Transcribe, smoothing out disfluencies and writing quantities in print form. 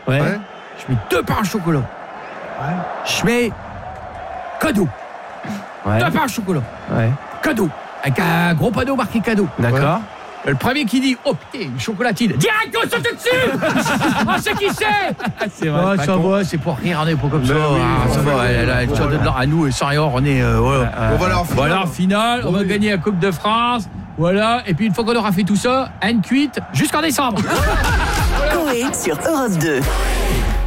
Ouais. Je mets 2 pains au chocolat. Ouais. Je mets cadeau. Ouais. 2 pains au chocolat. Ouais. Cadeau. Avec un gros panneau marqué cadeau. D'accord. Le premier qui dit oh putain une chocolatine direct on saute dessus. Ah c'est qui c'est. C'est vrai. Ça va, c'est pour rire, on est pas comme ça. oui, Ça va, elle se donne à nous et sans rien, on est voilà, finale, on va gagner la Coupe de France. Voilà, et puis une fois qu'on aura fait tout ça, Anne cuite jusqu'en décembre. Coé sur Europe 2.